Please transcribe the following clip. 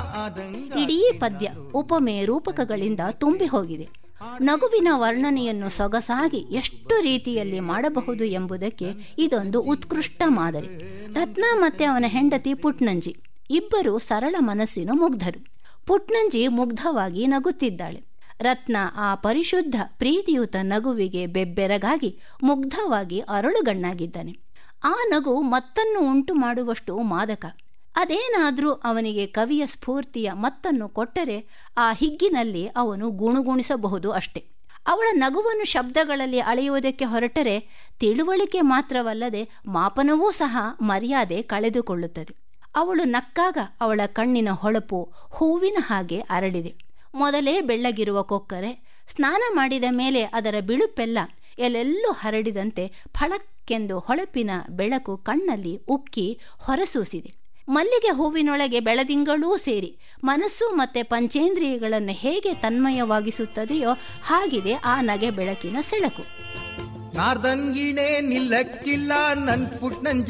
ಇಡೀ ಪದ್ಯ ಉಪಮೆ ರೂಪಕಗಳಿಂದ ತುಂಬಿ ಹೋಗಿದೆ. ನಗುವಿನ ವರ್ಣನೆಯನ್ನು ಸೊಗಸಾಗಿ ಎಷ್ಟು ರೀತಿಯಲ್ಲಿ ಮಾಡಬಹುದು ಎಂಬುದಕ್ಕೆ ಇದೊಂದು ಉತ್ಕೃಷ್ಟ ಮಾದರಿ. ರತ್ನ ಮತ್ತೆ ಅವನ ಹೆಂಡತಿ ಪುಟ್ನಂಜಿ ಇಬ್ಬರು ಸರಳ ಮನಸ್ಸಿನ ಮುಗ್ಧರು. ಪುಟ್ನಂಜಿ ಮುಗ್ಧವಾಗಿ ನಗುತ್ತಿದ್ದಾಳೆ. ರತ್ನ ಆ ಪರಿಶುದ್ಧ ಪ್ರೀತಿಯುತ ನಗುವಿಗೆ ಬೆಬ್ಬೆರಗಾಗಿ ಮುಗ್ಧವಾಗಿ ಅರಳುಗಣ್ಣಾಗಿದ್ದಾನೆ. ಆ ನಗು ಮತ್ತನ್ನು ಉಂಟು ಮಾಡುವಷ್ಟು ಮಾದಕ. ಅದೇನಾದರೂ ಅವನಿಗೆ ಕವಿಯ ಸ್ಫೂರ್ತಿಯ ಮತ್ತನ್ನು ಕೊಟ್ಟರೆ ಆ ಹಿಗ್ಗಿನಲ್ಲಿ ಅವನು ಗುಣುಗುಣಿಸಬಹುದು ಅಷ್ಟೆ. ಅವಳ ನಗುವನ್ನು ಶಬ್ದಗಳಲ್ಲಿ ಅಳೆಯುವುದಕ್ಕೆ ಹೊರಟರೆ ತಿಳುವಳಿಕೆ ಮಾತ್ರವಲ್ಲದೆ ಮಾಪನವೂ ಸಹ ಮರ್ಯಾದೆ ಕಳೆದುಕೊಳ್ಳುತ್ತದೆ. ಅವಳು ನಕ್ಕಾಗ ಅವಳ ಕಣ್ಣಿನ ಹೊಳಪು ಹೂವಿನ ಹಾಗೆ ಅರಳಿದೆ. ಮೊದಲೇ ಬೆಳ್ಳಗಿರುವ ಕೊಕ್ಕರೆ ಸ್ನಾನ ಮಾಡಿದ ಮೇಲೆ ಅದರ ಬಿಳುಪೆಲ್ಲ ಎಲ್ಲೆಲ್ಲೂ ಹರಡಿದಂತೆ ಫಳಕ್ಕೆಂದು ಹೊಳಪಿನ ಬೆಳಕು ಕಣ್ಣಲ್ಲಿ ಉಕ್ಕಿ ಹೊರಸೂಸಿದೆ. ಮಲ್ಲಿಗೆ ಹೂವಿನೊಳಗೆ ಬೆಳದಿಂಗಳೂ ಸೇರಿ ಮನಸ್ಸು ಮತ್ತೆ ಪಂಚೇಂದ್ರಿಯಗಳನ್ನು ಹೇಗೆ ತನ್ಮಯವಾಗಿಸುತ್ತದೆಯೋ ಹಾಗಿದೆ ಆ ನಗೆ ಬೆಳಕಿನ ಸೆಳಕು. ನಾರ್ದಂಗಿಣೆ ನಿಲ್ಲಕ್ಕಿಲ್ಲ ನನ್ ಪುಟ್ನಂಜಿ